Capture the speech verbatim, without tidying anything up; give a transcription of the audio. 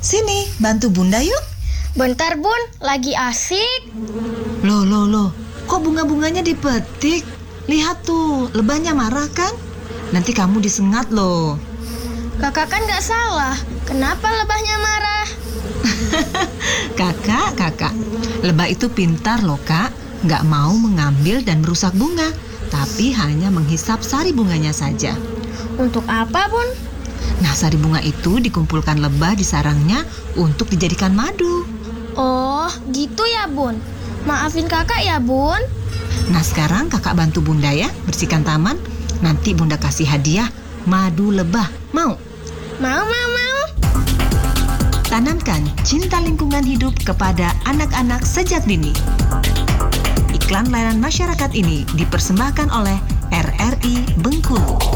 Sini, bantu Bunda yuk. Bentar Bun, lagi asik. Loh, loh, loh. Kok bunga-bunganya dipetik? Lihat tuh, lebahnya marah kan? Nanti kamu disengat loh. Kakak kan gak salah. Kenapa lebahnya marah? Kakak, kakak. Lebah itu pintar loh, Kak. Gak mau mengambil dan merusak bunga, tapi hanya menghisap sari bunganya saja. Untuk apa Bun? Nah, sari bunga itu dikumpulkan lebah di sarangnya untuk dijadikan madu. Oh, gitu ya Bun. Maafin kakak ya Bun. Nah, sekarang kakak bantu Bunda ya, bersihkan taman. Nanti Bunda kasih hadiah madu lebah. Mau? Mau, mau, mau. Tanamkan cinta lingkungan hidup kepada anak-anak sejak dini. Iklan layanan masyarakat ini dipersembahkan oleh R R I Bengkulu.